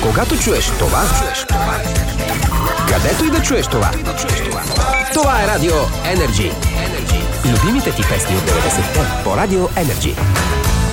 Когато чуеш това, където и да чуеш това. Това е Радио Energy. Любимите ти песни от 90-те по Радио Energy.